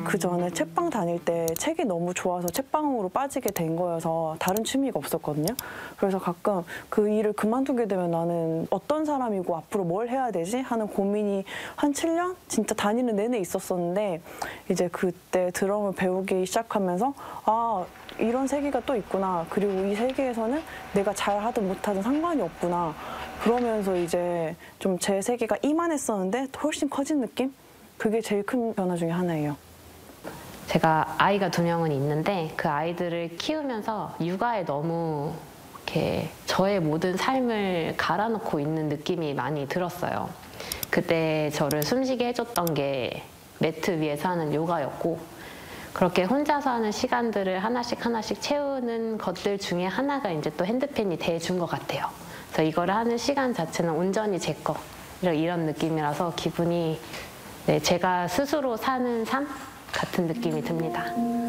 그 전에 책방 다닐 때 책이 너무 좋아서 책방으로 빠지게 된 거여서 다른 취미가 없었거든요. 그래서 가끔 그 일을 그만두게 되면 나는 어떤 사람이고 앞으로 뭘 해야 되지? 하는 고민이 한 7년? 진짜 다니는 내내 있었었는데 이제 그때 드럼을 배우기 시작하면서 아, 이런 세계가 또 있구나. 그리고 이 세계에서는 내가 잘하든 못하든 상관이 없구나. 그러면서 이제 좀 제 세계가 이만했었는데 훨씬 커진 느낌? 그게 제일 큰 변화 중에 하나예요. 제가 아이가 2명은 있는데 그 아이들을 키우면서 육아에 너무 이렇게 저의 모든 삶을 갈아놓고 있는 느낌이 많이 들었어요. 그때 저를 숨쉬게 해줬던 게 매트 위에서 하는 요가였고, 그렇게 혼자서 하는 시간들을 하나씩 채우는 것들 중에 하나가 이제 또 핸드펜이 돼준 것 같아요. 그래서 이거를 하는 시간 자체는 온전히 제 거, 이런 느낌이라서 기분이 네, 제가 스스로 사는 삶 같은 느낌이 듭니다.